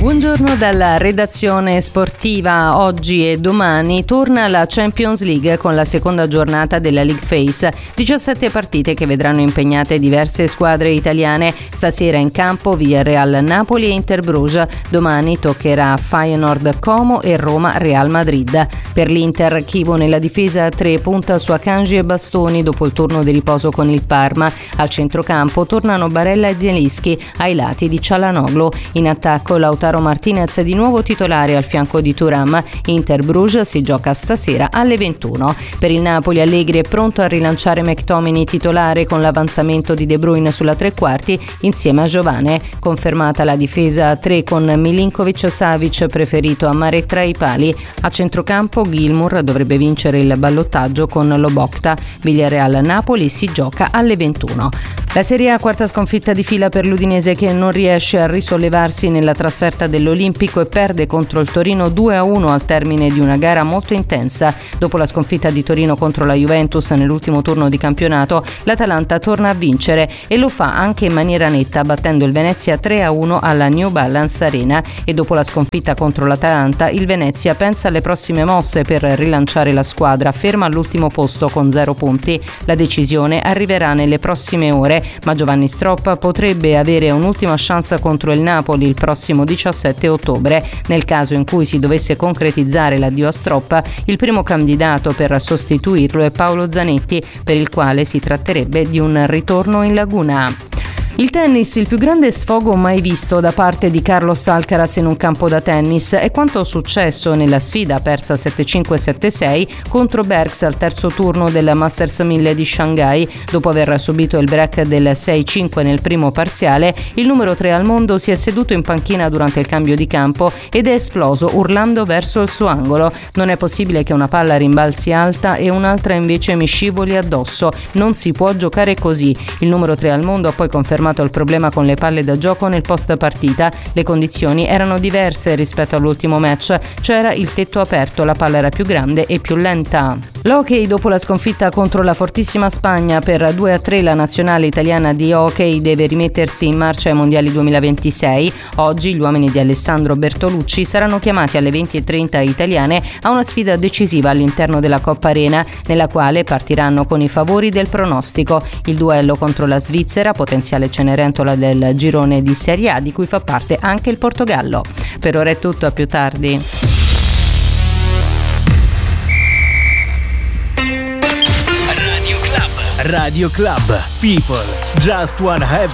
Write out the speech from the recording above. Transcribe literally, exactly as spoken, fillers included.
Buongiorno dalla redazione sportiva. Oggi e domani torna la Champions League con la seconda giornata della League Phase. diciassette partite che vedranno impegnate diverse squadre italiane. Stasera in campo Villarreal Napoli e Inter Bruges. Domani toccherà Feyenoord Como e Roma Real Madrid. Per l'Inter, Chivo nella difesa a tre punta su Akanji e Bastoni dopo il turno di riposo con il Parma. Al centrocampo tornano Barella e Zielinski ai lati di Çalhanoğlu. In attacco Lautaro Martinez di nuovo titolare al fianco di Thuram. Inter Bruges si gioca stasera alle ventuno. Per il Napoli Allegri è pronto a rilanciare McTominay titolare con l'avanzamento di De Bruyne sulla tre quarti insieme a Giovane. Confermata la difesa a tre con Milinkovic-Savic preferito a Mare tra i pali. A centrocampo Gilmour dovrebbe vincere il ballottaggio con Lobotka. Villarreal Napoli si gioca alle ventuno. La Serie A, quarta sconfitta di fila per l'Udinese che non riesce a risollevarsi nella trasferta dell'Olimpico e perde contro il Torino due a uno al termine di una gara molto intensa. Dopo la sconfitta di Torino contro la Juventus nell'ultimo turno di campionato, l'Atalanta torna a vincere e lo fa anche in maniera netta battendo il Venezia tre a uno alla New Balance Arena. E dopo la sconfitta contro l'Atalanta, il Venezia pensa alle prossime mosse per rilanciare la squadra, ferma all'ultimo posto con zero punti. La decisione arriverà nelle prossime ore, ma Giovanni Stroppa potrebbe avere un'ultima chance contro il Napoli il prossimo diciassette ottobre. Nel caso in cui si dovesse concretizzare l'addio a Stroppa, il primo candidato per sostituirlo è Paolo Zanetti, per il quale si tratterebbe di un ritorno in Laguna. Il tennis, il più grande sfogo mai visto da parte di Carlos Alcaraz in un campo da tennis, è quanto successo nella sfida persa sette cinque sette sei contro Bergs al terzo turno del Masters mille di Shanghai. Dopo aver subito il break del sei cinque nel primo parziale, il numero tre al mondo si è seduto in panchina durante il cambio di campo ed è esploso urlando verso il suo angolo. Non è possibile che una palla rimbalzi alta e un'altra invece mi scivoli addosso. Non si può giocare così. Il numero tre al mondo ha poi confermato il problema con le palle da gioco nel post partita. Le condizioni erano diverse rispetto all'ultimo match, c'era il tetto aperto, la palla era più grande e più lenta. L'hockey, dopo la sconfitta contro la fortissima Spagna per due a tre, la nazionale italiana di hockey deve rimettersi in marcia ai mondiali duemilaventisei. Oggi gli uomini di Alessandro Bertolucci saranno chiamati alle venti e trenta italiane a una sfida decisiva all'interno della Coppa Arena, nella quale partiranno con i favori del pronostico. Il duello contro la Svizzera, potenziale Cenerentola del girone di Serie A, di cui fa parte anche il Portogallo. Per ora è tutto, a più tardi. Radio Club. Radio Club. People just wanna have